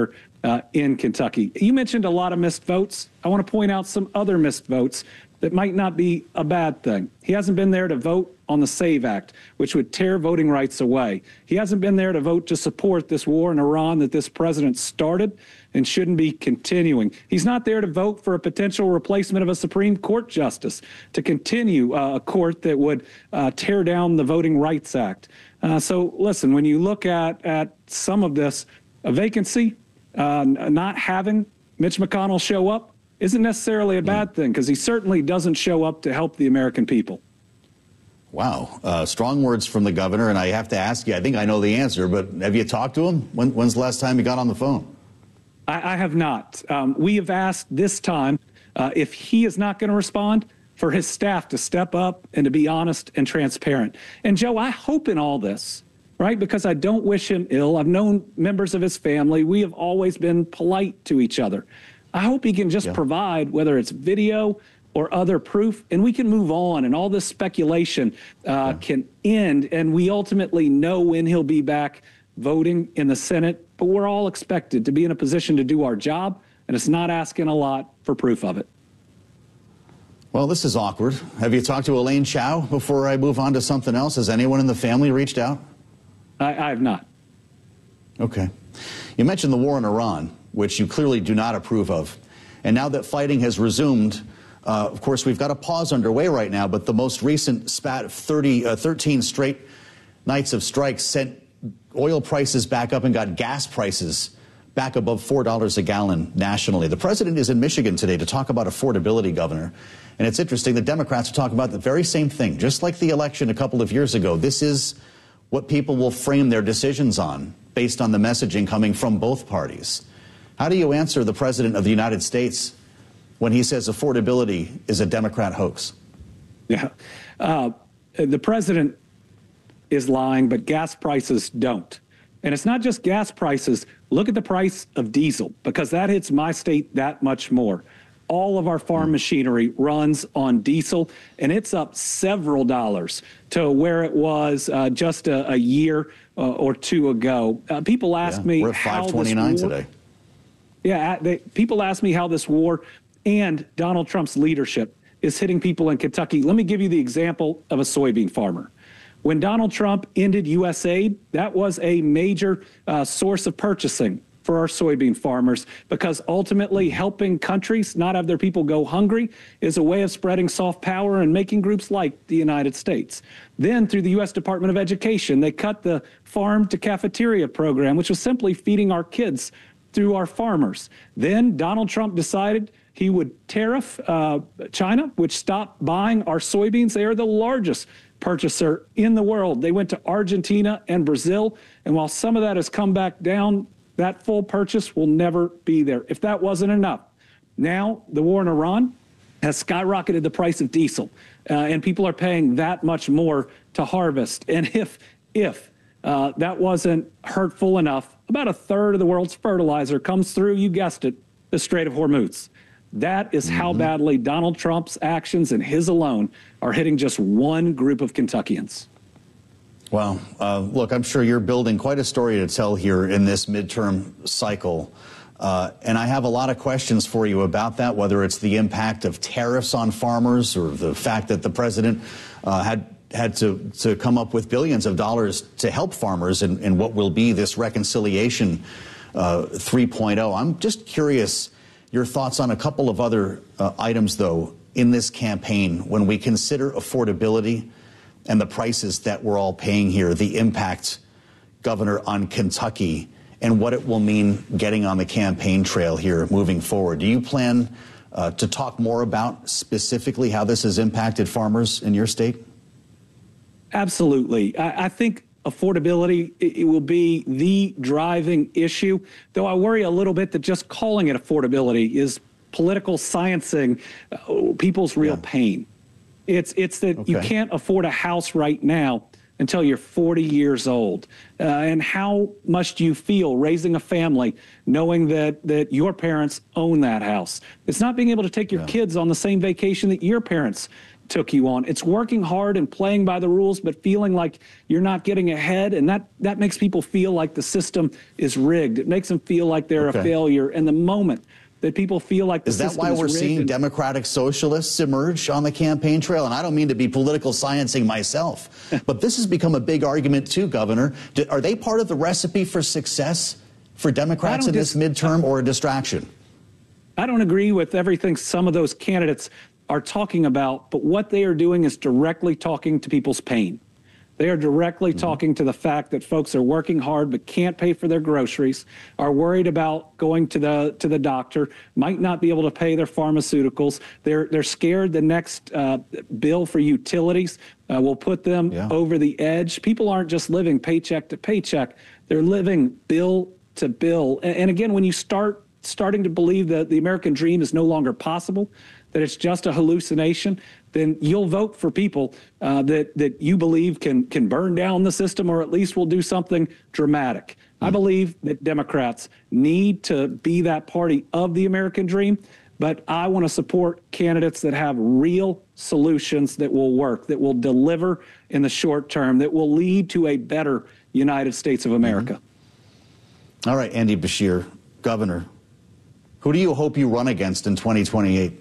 uh, in Kentucky. You mentioned a lot of missed votes. I want to point out some other missed votes that might not be a bad thing. He hasn't been there to vote on the SAVE Act, which would tear voting rights away. He hasn't been there to vote to support this war in Iran that this president started and shouldn't be continuing. He's not there to vote for a potential replacement of a Supreme Court justice to continue uh, a court that would uh, tear down the Voting Rights Act. Uh, so listen, when you look at, at some of this, a vacancy, uh, not having Mitch McConnell show up isn't necessarily a bad thing, because he certainly doesn't show up to help the American people. Wow. Uh, strong words from the governor. And I have to ask you, I think I know the answer, but have you talked to him? When, when's the last time you got on the phone? I, I have not. Um, we have asked this time uh, if he is not going to respond, for his staff to step up and to be honest and transparent. And Joe, I hope in all this, right, because I don't wish him ill. I've known members of his family. We have always been polite to each other. I hope he can just yeah. provide, whether it's video or other proof, and we can move on, and all this speculation uh, yeah. can end, and we ultimately know when he'll be back voting in the Senate. But we're all expected to be in a position to do our job, and it's not asking a lot for proof of it. Well, this is awkward. Have you talked to Elaine Chao before I move on to something else? Has anyone in the family reached out? I, I have not. Okay. You mentioned the war in Iran, which you clearly do not approve of. And now that fighting has resumed, uh, of course, we've got a pause underway right now, but the most recent spat of thirty, uh, thirteen straight nights of strikes sent oil prices back up and got gas prices back above four dollars a gallon nationally. The president is in Michigan today to talk about affordability, Governor. And it's interesting, the Democrats are talking about the very same thing, just like the election a couple of years ago. This is what people will frame their decisions on based on the messaging coming from both parties. How do you answer the president of the United States when he says affordability is a Democrat hoax? Yeah, uh, the president is lying, but gas prices don't. And it's not just gas prices. Look at the price of diesel, because that hits my state that much more. All of our farm machinery runs on diesel, and it's up several dollars to where it was uh, just a, a year uh, or two ago. Uh, people ask yeah, me we're at how five twenty-nine this war, today. Yeah, they, people ask me how this war and Donald Trump's leadership is hitting people in Kentucky. Let me give you the example of a soybean farmer. When Donald Trump ended U S aid, that was a major uh, source of purchasing for our soybean farmers, because ultimately helping countries not have their people go hungry is a way of spreading soft power and making groups like the United States. Then through the U S Department of Education, they cut the farm to cafeteria program, which was simply feeding our kids through our farmers. Then Donald Trump decided he would tariff uh, China, which stopped buying our soybeans. They are the largest purchaser in the world. They went to Argentina and Brazil, and while some of that has come back down, that full purchase will never be there. If that wasn't enough, now the war in Iran has skyrocketed the price of diesel, uh, and people are paying that much more to harvest. And if if uh, that wasn't hurtful enough, about a third of the world's fertilizer comes through, you guessed it, the Strait of Hormuz. That is mm-hmm. how badly Donald Trump's actions and his alone are hitting just one group of Kentuckians. Well, uh, look, I'm sure you're building quite a story to tell here in this midterm cycle. Uh, and I have a lot of questions for you about that, whether it's the impact of tariffs on farmers or the fact that the president uh, had had to, to come up with billions of dollars to help farmers in, in what will be this reconciliation uh, three point oh. I'm just curious your thoughts on a couple of other uh, items, though, in this campaign when we consider affordability and the prices that we're all paying here, the impact, Governor, on Kentucky and what it will mean getting on the campaign trail here moving forward. Do you plan uh, to talk more about specifically how this has impacted farmers in your state? Absolutely. I, I think affordability, it, it will be the driving issue, though I worry a little bit that just calling it affordability is political sciencing uh, people's real yeah. pain. It's it's that okay. you can't afford a house right now until you're forty years old. Uh, and how much do you feel raising a family knowing that that your parents own that house? It's not being able to take your yeah. kids on the same vacation that your parents took you on. It's working hard and playing by the rules, but feeling like you're not getting ahead. And that, that makes people feel like the system is rigged. It makes them feel like they're okay. a failure. And the moment that people feel like the is that system why is we're rigged seeing and- democratic socialists emerge on the campaign trail? And I don't mean to be political sciencing myself, but this has become a big argument too, Governor. Do, are they part of the recipe for success for Democrats in this dis- midterm or a distraction? I don't agree with everything some of those candidates are talking about, but what they are doing is directly talking to people's pain. They are directly mm-hmm. talking to the fact that folks are working hard but can't pay for their groceries, are worried about going to the to the doctor, might not be able to pay their pharmaceuticals. They're they're scared the next uh, bill for utilities uh, will put them yeah. over the edge. People aren't just living paycheck to paycheck; they're living bill to bill. And, and again, when you start starting to believe that the American dream is no longer possible, that it's just a hallucination, then you'll vote for people uh, that that you believe can can burn down the system or at least will do something dramatic. Mm. I believe that Democrats need to be that party of the American dream, but I want to support candidates that have real solutions that will work, that will deliver in the short term, that will lead to a better United States of America. Mm-hmm. All right, Andy Beshear, Governor, who do you hope you run against in twenty twenty-eight?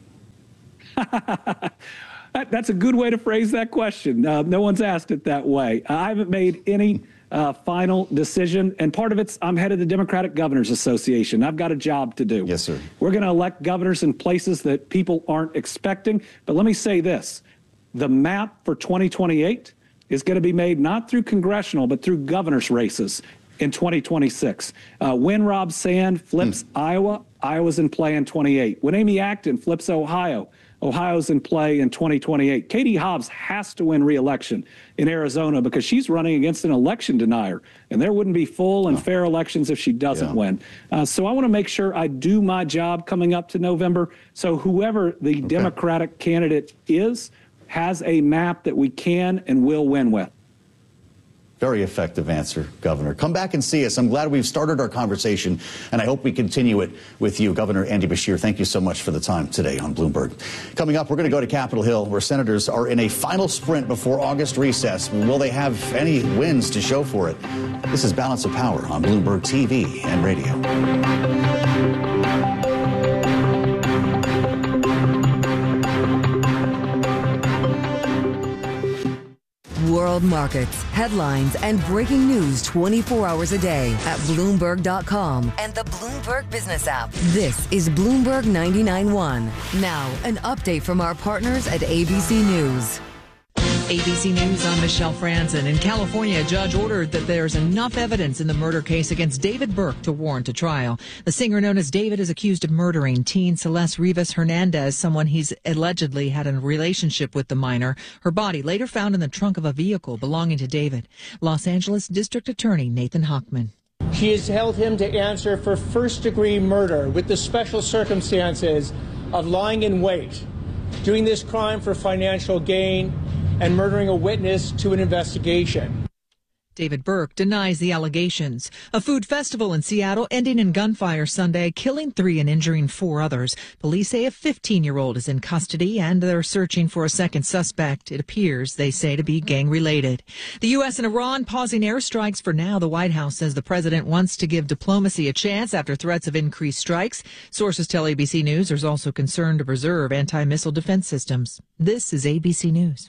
That's a good way to phrase that question. Uh, no one's asked it that way. I haven't made any uh, final decision, and part of it's I'm head of the Democratic Governors Association. I've got a job to do. Yes, sir. We're going to elect governors in places that people aren't expecting. But let me say this. The map for twenty twenty-eight is going to be made not through congressional, but through governor's races in twenty twenty-six. Uh, when Rob Sand flips mm. Iowa, Iowa's in play in twenty-eight. When Amy Acton flips Ohio, Ohio's in play in twenty twenty-eight. Katie Hobbs has to win re-election in Arizona because she's running against an election denier, and there wouldn't be full and oh. fair elections if she doesn't yeah. win. Uh, so I want to make sure I do my job coming up to November. So whoever the okay. Democratic candidate is has a map that we can and will win with. Very effective answer, Governor. Come back and see us. I'm glad we've started our conversation, and I hope we continue it with you. Governor Andy Beshear, thank you so much for the time today on Bloomberg. Coming up, we're going to go to Capitol Hill, where senators are in a final sprint before August recess. Will they have any wins to show for it? This is Balance of Power on Bloomberg T V and radio. World markets, headlines, and breaking news twenty-four hours a day at Bloomberg dot com and the Bloomberg Business app. This is Bloomberg ninety-nine point one. Now, an update from our partners at A B C News. A B C News, I'm Michelle Franzen. In California, a judge ordered that there's enough evidence in the murder case against David Burke to warrant a trial. The singer known as David is accused of murdering teen Celeste Rivas Hernandez, someone he's allegedly had a relationship with the minor. Her body later found in the trunk of a vehicle belonging to David. Los Angeles District Attorney Nathan Hochman. She has held him to answer for first-degree murder with the special circumstances of lying in wait, doing this crime for financial gain, and murdering a witness to an investigation. David Burke denies the allegations. A food festival in Seattle ending in gunfire Sunday, killing three and injuring four others. Police say a fifteen-year-old is in custody and they're searching for a second suspect. It appears, they say, to be gang-related. The U S and Iran pausing airstrikes for now. The White House says the president wants to give diplomacy a chance after threats of increased strikes. Sources tell A B C News there's also concern to preserve anti-missile defense systems. This is A B C News.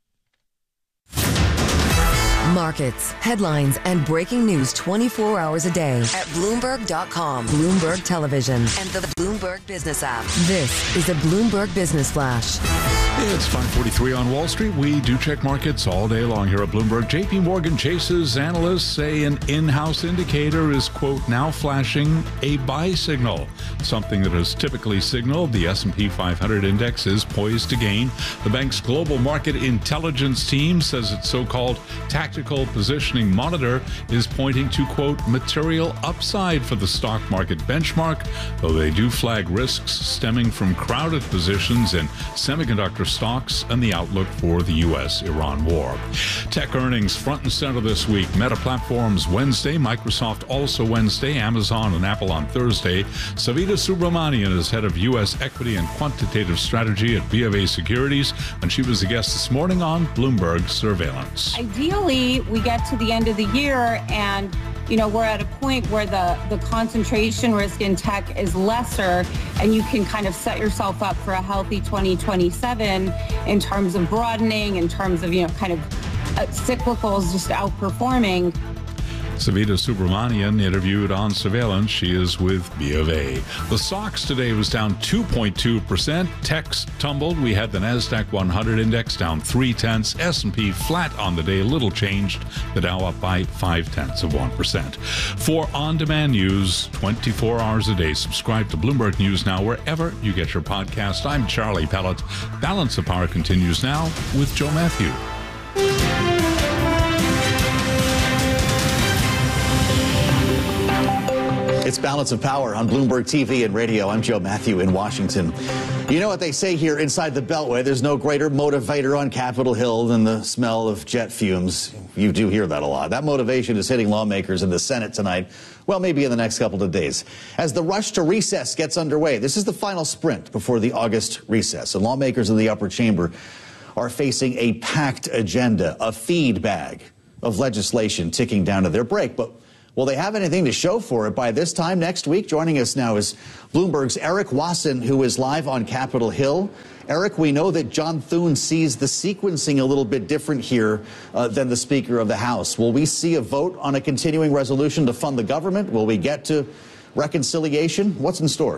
Markets, headlines, and breaking news twenty-four hours a day at Bloomberg dot com, Bloomberg Television, and the Bloomberg Business app. This is a Bloomberg Business Flash. It's five forty-three on Wall Street. We do check markets all day long here at Bloomberg. J P Morgan Chase's analysts say an in-house indicator is, quote, now flashing a buy signal, something that has typically signaled the S and P five hundred index is poised to gain. The bank's global market intelligence team says its so-called tactical positioning monitor is pointing to, quote, material upside for the stock market benchmark, though they do flag risks stemming from crowded positions in semiconductor weaker stocks and the outlook for the U S Iran war. Tech earnings front and center this week. Meta Platforms Wednesday, Microsoft also Wednesday, Amazon and Apple on Thursday. Savita Subramanian is head of U S equity and quantitative strategy at B of A Securities, and she was a guest this morning on Bloomberg Surveillance. Ideally, we get to the end of the year and you know, we're at a point where the, the concentration risk in tech is lesser, and you can kind of set yourself up for a healthy twenty twenty-seven in terms of broadening, in terms of, you know, kind of uh, cyclicals just outperforming. Savita Subramanian interviewed on Surveillance. She is with B of A. The S O X today was down two point two percent. Techs tumbled. We had the NASDAQ one hundred index down three tenths. S and P flat on the day, little changed. The Dow up by five tenths of one percent. For on-demand news, twenty-four hours a day, subscribe to Bloomberg News Now wherever you get your podcast. I'm Charlie Pellet. Balance of Power continues now with Joe Matthew. It's Balance of Power on Bloomberg T V and radio. I'm Joe Matthew in Washington. You know what they say here inside the Beltway, there's no greater motivator on Capitol Hill than the smell of jet fumes. You do hear that a lot. That motivation is hitting lawmakers in the Senate tonight, well, maybe in the next couple of days. As the rush to recess gets underway, this is the final sprint before the August recess, and lawmakers in the upper chamber are facing a packed agenda, a feed bag of legislation ticking down to their break. But will they have anything to show for it by this time next week? Joining us now is Bloomberg's Eric Wasson, who is live on Capitol Hill. Eric, we know that John Thune sees the sequencing a little bit different here uh, than the Speaker of the House. Will we see a vote on a continuing resolution to fund the government? Will we get to reconciliation? What's in store?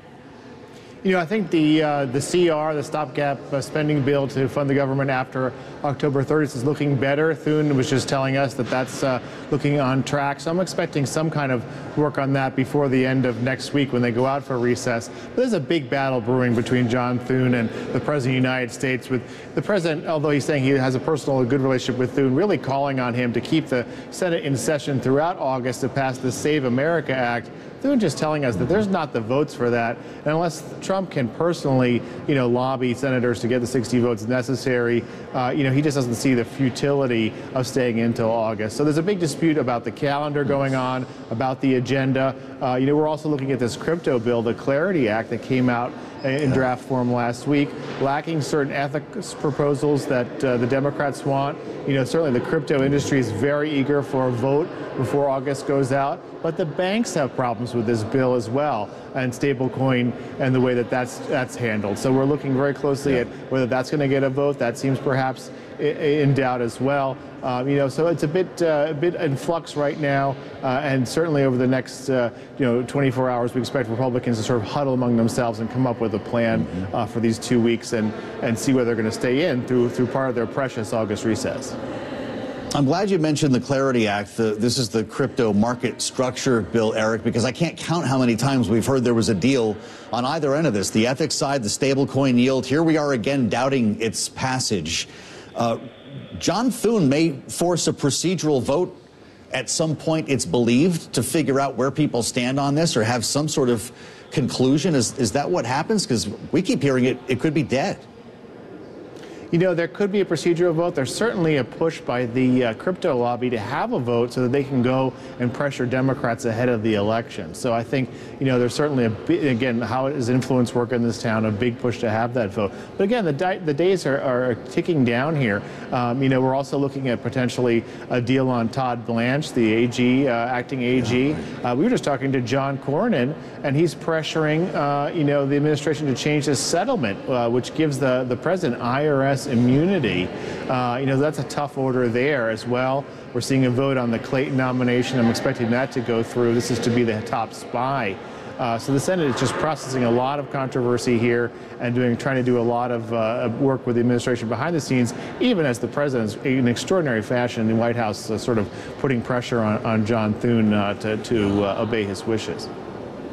You know, I think the uh, the C R, the stopgap uh, spending bill to fund the government after October thirtieth is looking better. Thune was just telling us that that's uh, looking on track. So I'm expecting some kind of work on that before the end of next week when they go out for recess. But there's a big battle brewing between John Thune and the President of the United States, with the President, although he's saying he has a personal good relationship with Thune, really calling on him to keep the Senate in session throughout August to pass the Save America Act. Thune just telling us that there's not the votes for that, and unless Trump can personally, you know, lobby senators to get the sixty votes necessary, uh, you know, he just doesn't see the futility of staying until August. So there's a big dispute about the calendar going on, about the agenda. Uh, you know, we're also looking at this crypto bill, the Clarity Act that came out in draft form last week, lacking certain ethics proposals that uh, the Democrats want. You know, certainly the crypto industry is very eager for a vote before August goes out, but the banks have problems with this bill as well, and stablecoin and the way that that's that's handled. So we're looking very closely at whether that's going to get a vote. That seems perhaps in doubt as well. Um, you know, so it's a bit uh, a bit in flux right now, uh, and certainly over the next uh, you know twenty-four hours, we expect Republicans to sort of huddle among themselves and come up with a plan uh, for these two weeks and and see whether they're going to stay in through through part of their precious August recess. I'm glad you mentioned the Clarity Act. The, this is the crypto market structure bill, Eric, because I can't count how many times we've heard there was a deal on either end of this. The ethics side, the stablecoin yield. Here we are again doubting its passage. Uh, John Thune may force a procedural vote at some point, it's believed, to figure out where people stand on this or have some sort of conclusion. Is, is that what happens? Because we keep hearing it, it could be dead. You know, there could be a procedural vote. There's certainly a push by the uh, crypto lobby to have a vote so that they can go and pressure Democrats ahead of the election. So I think, you know, there's certainly a big, again, how does influence work in this town, a big push to have that vote. But again, the, di the days are, are ticking down here. Um, you know, we're also looking at potentially a deal on Todd Blanche, the A G, uh, acting A G. Uh, we were just talking to John Cornyn, and he's pressuring, uh, you know, the administration to change this settlement, uh, which gives the, the president I R S immunity. Uh, you know, that's a tough order there as well. We're seeing a vote on the Clayton nomination. I'm expecting that to go through. This is to be the top spy. Uh, so the Senate is just processing a lot of controversy here and doing, trying to do a lot of uh, work with the administration behind the scenes, even as the president's in extraordinary fashion in the White House uh, sort of putting pressure on, on John Thune uh, to, to uh, obey his wishes.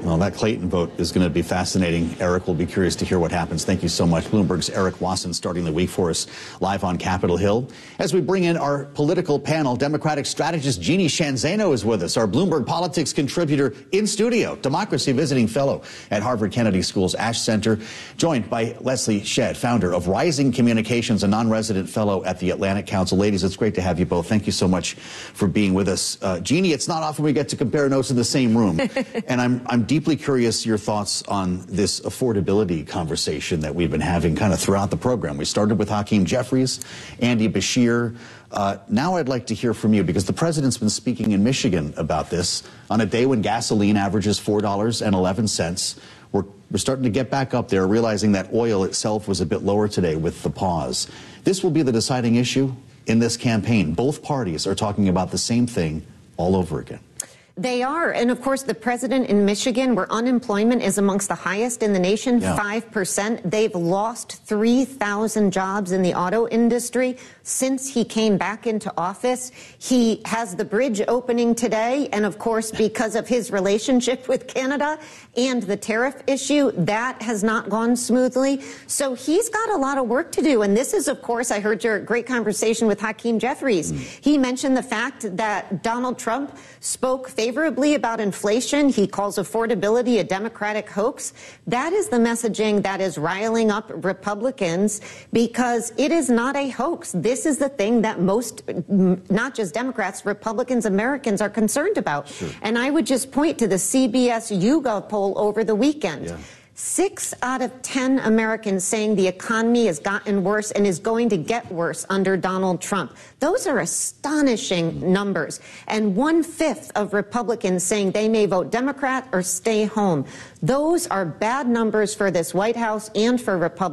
Well, that Clayton vote is going to be fascinating. Eric will be curious to hear what happens. Thank you so much. Bloomberg's Eric Wasson starting the week for us live on Capitol Hill. As we bring in our political panel, Democratic strategist Jeannie Sheehan Zaino is with us, our Bloomberg Politics contributor in studio, Democracy Visiting Fellow at Harvard Kennedy School's Ash Center, joined by Leslie Shedd, founder of Rising Communications, a non-resident fellow at the Atlantic Council. Ladies, it's great to have you both. Thank you so much for being with us. Uh, Jeannie, it's not often we get to compare notes in the same room, and I'm, I'm deeply curious your thoughts on this affordability conversation that we've been having kind of throughout the program. We started with Hakeem Jeffries, Andy Beshear. Uh, now I'd like to hear from you, because the president's been speaking in Michigan about this on a day when gasoline averages four dollars and eleven cents. We're, we're starting to get back up there, realizing that oil itself was a bit lower today with the pause. This will be the deciding issue in this campaign. Both parties are talking about the same thing all over again. They are. And of course, the president in Michigan, where unemployment is amongst the highest in the nation, yeah. five percent. They've lost three thousand jobs in the auto industry since he came back into office. He has the bridge opening today. And of course, because of his relationship with Canada and the tariff issue, that has not gone smoothly. So he's got a lot of work to do. And this is, of course, I heard your great conversation with Hakeem Jeffries. Mm. He mentioned the fact that Donald Trump spoke favorably about inflation. He calls affordability a Democratic hoax. That is the messaging that is riling up Republicans, because it is not a hoax. This is the thing that most, not just Democrats, Republicans, Americans are concerned about. Sure. And I would just point to the C B S YouGov poll over the weekend. Yeah. Six out of ten Americans saying the economy has gotten worse and is going to get worse under Donald Trump. Those are astonishing numbers. And one-fifth of Republicans saying they may vote Democrat or stay home. Those are bad numbers for this White House and for Republicans.